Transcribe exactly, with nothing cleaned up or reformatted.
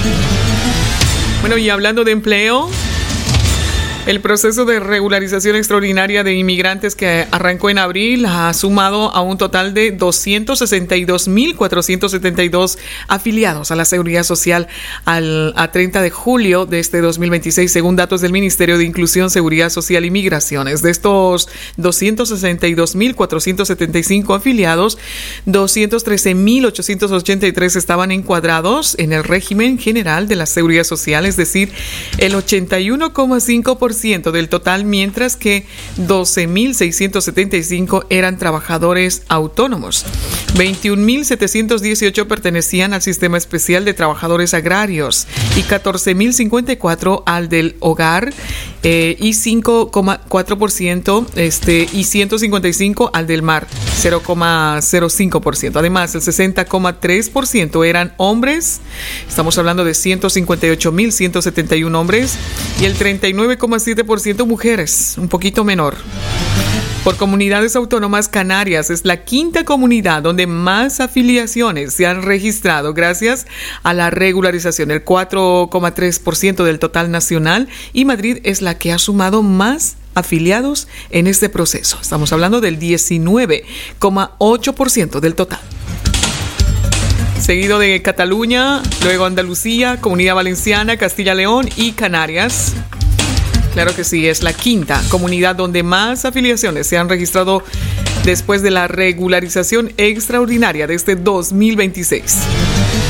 Bueno, y hablando de empleo, el proceso de regularización extraordinaria de inmigrantes que arrancó en abril ha sumado a un total de doscientos sesenta y dos mil cuatrocientos setenta y dos afiliados a la Seguridad Social al, a treinta de julio de este dos mil veintiséis, según datos del Ministerio de Inclusión, Seguridad Social y Migraciones. De estos doscientos sesenta y dos mil cuatrocientos setenta y cinco afiliados, doscientos trece mil ochocientos ochenta y tres estaban encuadrados en el régimen general de la Seguridad Social, es decir, el ochenta y uno coma cinco por ciento del total, mientras que doce mil seiscientos setenta y cinco eran trabajadores autónomos. veintiún mil setecientos dieciocho pertenecían al Sistema Especial de Trabajadores Agrarios y catorce mil cincuenta y cuatro al del hogar eh, y cinco coma cuatro por ciento este, y ciento cincuenta y cinco al del mar, cero coma cero cinco por ciento. Además, el sesenta coma tres por ciento eran hombres, estamos hablando de ciento cincuenta y ocho mil ciento setenta y uno hombres, y el treinta y nueve coma siete por ciento mujeres, un poquito menor. Por comunidades autónomas, Canarias es la quinta comunidad donde más afiliaciones se han registrado gracias a la regularización, el cuatro coma tres por ciento del total nacional, y Madrid es la que ha sumado más afiliados en este proceso. Estamos hablando del diecinueve coma ocho por ciento del total. Seguido de Cataluña, luego Andalucía, Comunidad Valenciana, Castilla-León y Canarias. Claro que sí, es la quinta comunidad donde más afiliaciones se han registrado después de la regularización extraordinaria de este dos mil veintiséis.